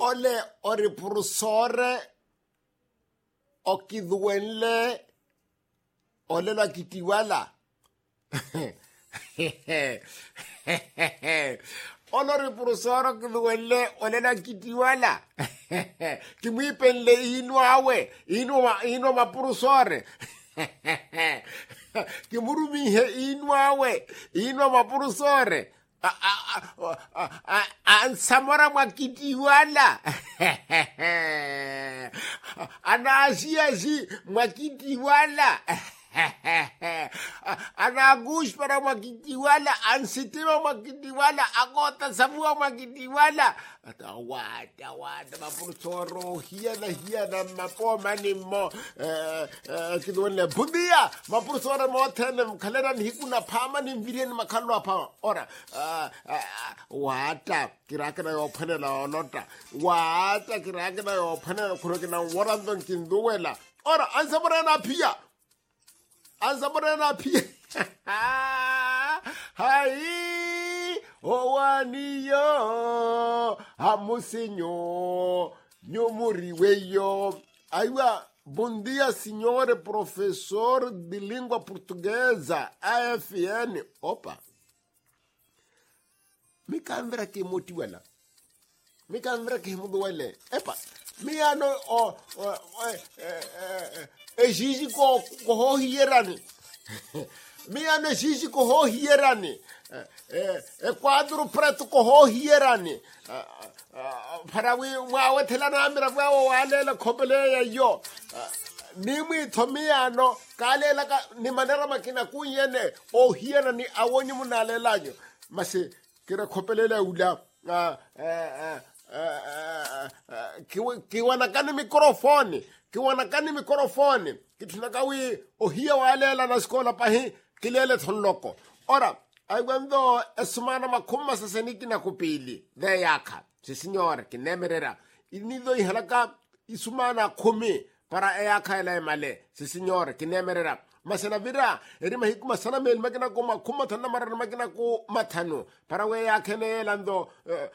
ole ori professore o kiduenle ole la kitiwala Olori professor kiduenle ole la kitiwala Kimipenle ino ma professore Kimurumihe ino ma professore Samora mwakitiwala Anasiasi mwakitiwala Anagush para mwakitiwala Ansitima mwakitiwala Agota samua mwakitiwala Wada mapurusoro Hiana mapoma ni mo Kiduenle bundia Mapurusoro mo tene Kalera ni hikuna pama ni mvirien makalwa pama Ora Wata kirakana yopene la onota Wata kirakana yopene Kurokina warandon kinduwela Ora ansabarana pia Hai Owaniyo Amusinyo Nyomuriweyo Aiwa Bom dia, signore professor de língua portuguesa, AFN. Opa. Mi kanvera ke motiwala. Mi kanvera ke motiwala. Epa. Mi ano exige ko ho hierani. Mi ano exige ko ho hierani. Quadro preto ko ho hierani. Para wa tela na mira wa wale la khopele yo. Nimi tomiano kalela ka ni manera makina kunyene o hiera ni awonyi munalelayo mase kira khopelele ula kiwanakani mikrofoni kitunakawi o hiya walela na skola pahi kilele thonloko ora aiwando esumana makhumma saseniki na kupili de yakha signore kinemerera inido ihalaka isumana khumi para yakha ela male signore kinemerera masana vira erima hikuma sana mel magina ko makhumma thana marana magina ko mathano para we yakhene lando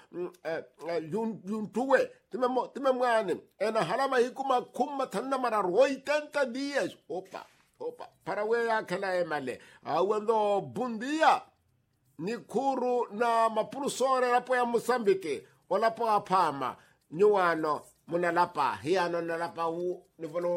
yuntuwe timemwane ena halama hikuma khumma thana mara roi 80 dias opa para we yakhela male awendo bundia Nikuru na mapurusore lapo ya Mozambique olapo apama nyuano munalapa hiano nalapa hu nivono